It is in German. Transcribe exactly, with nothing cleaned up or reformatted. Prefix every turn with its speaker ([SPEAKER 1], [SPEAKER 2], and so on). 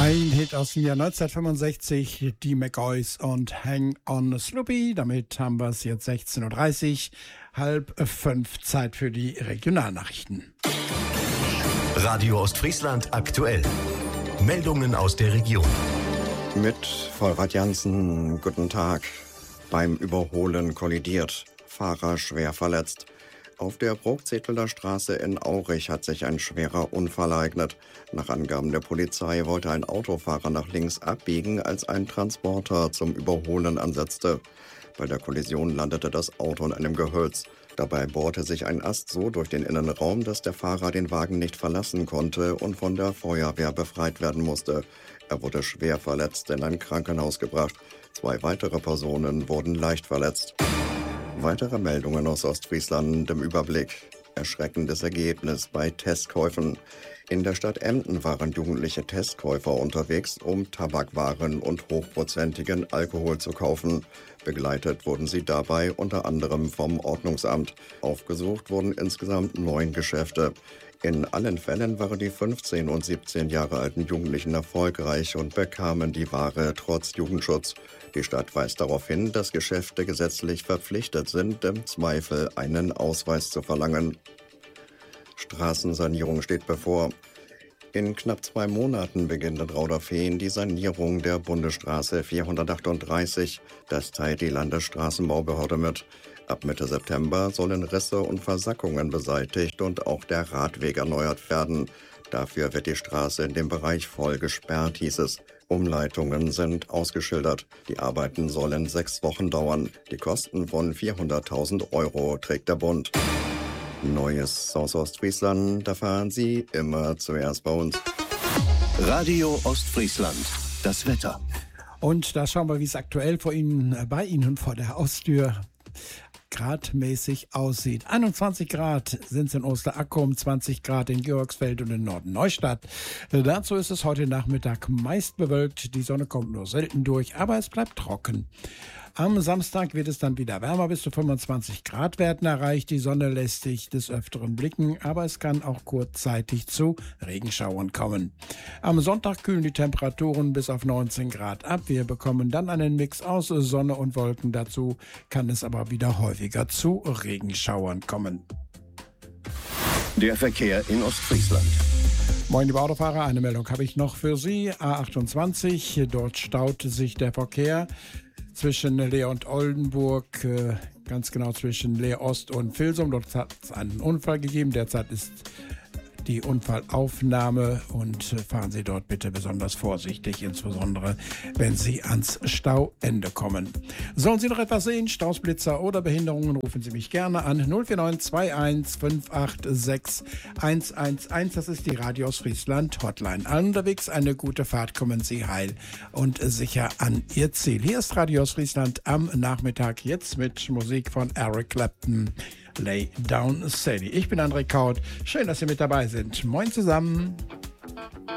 [SPEAKER 1] Ein Hit aus dem Jahr neunzehnhundertfünfundsechzig, die McCoys und Hang on Sloopy. Damit haben wir es jetzt sechzehn Uhr dreißig, halb fünf, Zeit für die Regionalnachrichten.
[SPEAKER 2] Radio Ostfriesland aktuell. Meldungen aus der Region.
[SPEAKER 3] Mit Volrad Jansen, guten Tag. Beim Überholen kollidiert, Fahrer schwer verletzt. Auf der Bruchzetteler Straße in Aurich hat sich ein schwerer Unfall ereignet. Nach Angaben der Polizei wollte ein Autofahrer nach links abbiegen, als ein Transporter zum Überholen ansetzte. Bei der Kollision landete das Auto in einem Gehölz. Dabei bohrte sich ein Ast so durch den Innenraum, dass der Fahrer den Wagen nicht verlassen konnte und von der Feuerwehr befreit werden musste. Er wurde schwer verletzt in ein Krankenhaus gebracht. Zwei weitere Personen wurden leicht verletzt. Weitere Meldungen aus Ostfriesland im Überblick. Erschreckendes Ergebnis bei Testkäufen. In der Stadt Emden waren jugendliche Testkäufer unterwegs, um Tabakwaren und hochprozentigen Alkohol zu kaufen. Begleitet wurden sie dabei unter anderem vom Ordnungsamt. Aufgesucht wurden insgesamt neun Geschäfte. In allen Fällen waren die fünfzehn und siebzehn Jahre alten Jugendlichen erfolgreich und bekamen die Ware trotz Jugendschutz. Die Stadt weist darauf hin, dass Geschäfte gesetzlich verpflichtet sind, im Zweifel einen Ausweis zu verlangen. Straßensanierung steht bevor. In knapp zwei Monaten beginnt in Rauderfehn die Sanierung der Bundesstraße vierhundertachtunddreißig. Das teilt die Landesstraßenbaubehörde mit. Ab Mitte September sollen Risse und Versackungen beseitigt und auch der Radweg erneuert werden. Dafür wird die Straße in dem Bereich voll gesperrt, hieß es. Umleitungen sind ausgeschildert. Die Arbeiten sollen sechs Wochen dauern. Die Kosten von vierhunderttausend Euro trägt der Bund. Neues aus Ostfriesland, da fahren Sie immer zuerst bei uns.
[SPEAKER 2] Radio Ostfriesland, das Wetter.
[SPEAKER 1] Und da schauen wir, wie es aktuell vor Ihnen, bei Ihnen vor der Haustür gradmäßig aussieht. einundzwanzig Grad sind es in Osterackum, zwanzig Grad in Georgsfeld und in Norden-Neustadt. Dazu ist es heute Nachmittag meist bewölkt. Die Sonne kommt nur selten durch, aber es bleibt trocken. Am Samstag wird es dann wieder wärmer, bis zu fünfundzwanzig Grad werden erreicht. Die Sonne lässt sich des Öfteren blicken, aber es kann auch kurzzeitig zu Regenschauern kommen. Am Sonntag kühlen die Temperaturen bis auf neunzehn Grad ab. Wir bekommen dann einen Mix aus Sonne und Wolken. Dazu kann es aber wieder häufiger zu Regenschauern kommen.
[SPEAKER 2] Der Verkehr in Ostfriesland.
[SPEAKER 1] Moin, liebe Autofahrer, eine Meldung habe ich noch für Sie. A achtundzwanzig, dort staut sich der Verkehr zwischen Leer und Oldenburg, äh, ganz genau zwischen Leer Ost und Vilsum. Dort hat es einen Unfall gegeben. Derzeit ist die Unfallaufnahme und fahren Sie dort bitte besonders vorsichtig, insbesondere wenn Sie ans Stauende kommen. Sollen Sie noch etwas sehen, Stausblitzer oder Behinderungen, rufen Sie mich gerne an null vier neun zwei eins fünf acht sechs eins eins eins. Das ist die Radio Ostfriesland Hotline. Allen unterwegs eine gute Fahrt, kommen Sie heil und sicher an Ihr Ziel. Hier ist Radio Ostfriesland am Nachmittag, jetzt mit Musik von Eric Clapton. Lay Down Sadie. Ich bin André Kaut. Schön, dass Sie mit dabei sind. Moin zusammen.